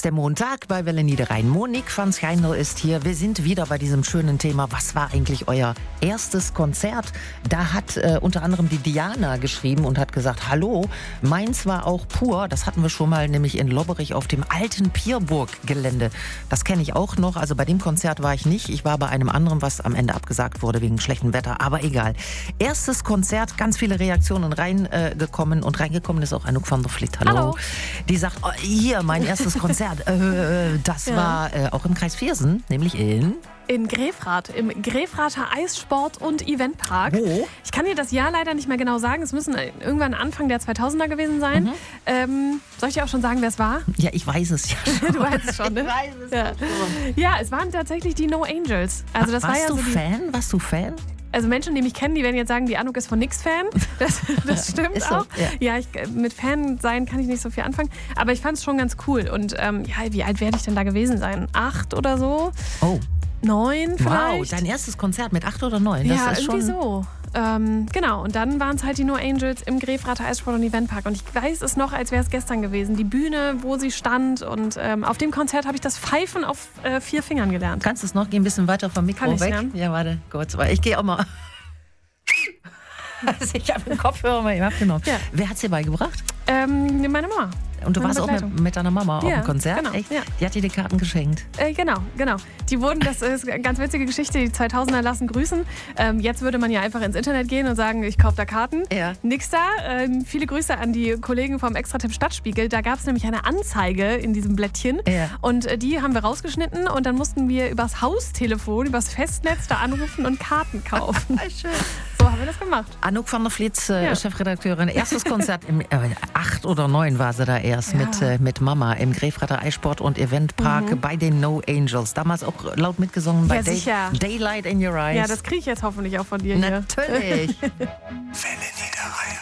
ist der Montag bei Welle Niederrhein. Monique van Schijndel ist hier. Wir sind wieder bei diesem schönen Thema. Was war eigentlich euer erstes Konzert? Da hat unter anderem die Diana geschrieben und hat gesagt, hallo, meins war auch pur. Das hatten wir schon mal, nämlich in Lobberich auf dem alten Pierburg-Gelände. Das kenne ich auch noch. Also bei dem Konzert war ich nicht. Ich war bei einem anderen, was am Ende abgesagt wurde wegen schlechtem Wetter. Aber egal. Erstes Konzert, ganz viele Reaktionen reingekommen. Und reingekommen ist auch Anouk van der Vliet. Hallo. Die sagt, oh, hier, mein erstes Konzert. Das war auch im Kreis Viersen, nämlich in Grefrath, im Grefrather Eissport- und Eventpark. Wo? Ich kann dir das Jahr leider nicht mehr genau sagen. Es müssen irgendwann Anfang der 2000er gewesen sein. Soll ich dir auch schon sagen, wer es war? Ja, ich weiß es ja schon. Du weißt es schon, ne? Ich weiß es ja. schon. Ja, es waren tatsächlich die No Angels. Also das war ja so Warst du Fan? Also Menschen, die mich kennen, die werden jetzt sagen, die Anouk ist von nix Fan. Das stimmt Ist so, auch. Ja, mit Fan sein kann ich nicht so viel anfangen. Aber ich fand es schon ganz cool. Und wie alt werde ich denn da gewesen sein? 8 oder so? Oh. 9 vielleicht? Wow, dein erstes Konzert mit 8 oder 9? Das ja, ist irgendwie schon so. Genau, und dann waren es halt die No Angels im Grefrather Eissport- und Eventpark. Und ich weiß es noch, als wäre es gestern gewesen. Die Bühne, wo sie stand. Und auf dem Konzert habe ich das Pfeifen auf 4 Fingern gelernt. Kannst du es noch? Geh ein bisschen weiter vom Mikro Kann ich, weg. Ja, warte, kurz. Ich gehe auch mal. Also ich habe den Kopfhörer mal eben abgenommen. Ja. Wer hat es dir beigebracht? Meine Mama. Und du warst auch mit deiner Mama auf dem Konzert? Genau. Echt? Ja. Die hat dir die Karten geschenkt? Genau. Die wurden, das ist eine ganz witzige Geschichte, die 2000er lassen grüßen. Jetzt würde man ja einfach ins Internet gehen und sagen, ich kaufe da Karten. Ja. Nix da. Viele Grüße an die Kollegen vom Extra-Tipp Stadtspiegel. Da gab es nämlich eine Anzeige in diesem Blättchen. Ja. Und die haben wir rausgeschnitten und dann mussten wir übers Haustelefon, übers Festnetz da anrufen und Karten kaufen. Schön. So haben wir das gemacht. Anouk van der Vliet, Chefredakteurin. Erstes Konzert, 8 oder 9 war sie da erst mit Mama im Grefrather Eissport- und Eventpark bei den No Angels. Damals auch laut mitgesungen bei Daylight in Your Eyes. Ja, das kriege ich jetzt hoffentlich auch von dir. Natürlich.